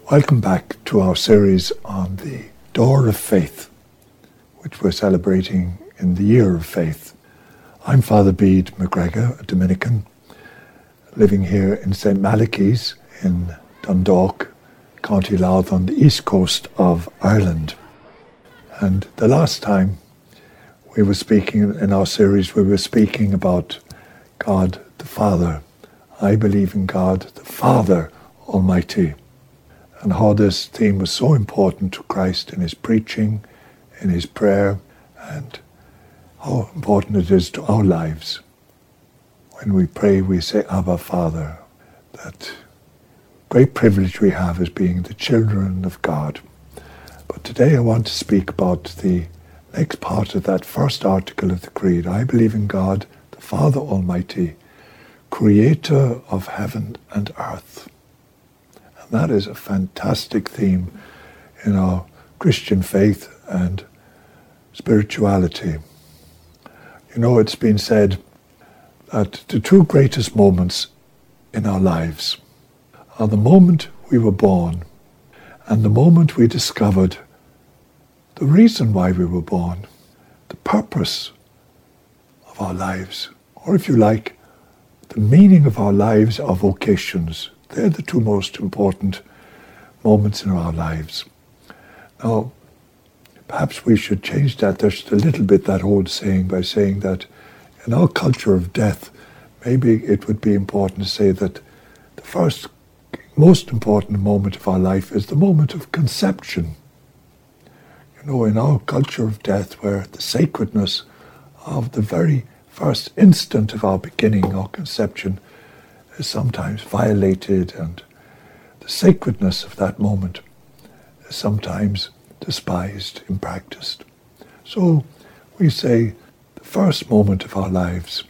Welcome back to our series on the Door of Faith, which we're celebrating in the Year of Faith. I'm Father Bede McGregor, a Dominican, living here in St. Malachy's in Dundalk, County Louth on the east coast of Ireland. And the last time we were speaking in our series, we were speaking about God the Father. I believe in God the Father Almighty, and how this theme was so important to Christ in his preaching, in his prayer, and how important it is to our lives. When we pray, we say, Abba, Father. That great privilege we have as being the children of God. But today I want to speak about the next part of that first article of the Creed. I believe in God, the Father Almighty, Creator of heaven and earth. And that is a fantastic theme in our Christian faith and spirituality. You know, it's been said that the two greatest moments in our lives are the moment we were born and the moment we discovered the reason why we were born, the purpose of our lives, or if you like, the meaning of our lives, our vocations. They're the two most important moments in our lives. Now, perhaps we should change that just a little bit, that old saying, by saying that in our culture of death, maybe it would be important to say that the first, most important moment of our life is the moment of conception. You know, in our culture of death, where the sacredness of the very first instant of our beginning, our conception, is sometimes violated, and the sacredness of that moment is sometimes despised and practiced. So we say the first moment of our lives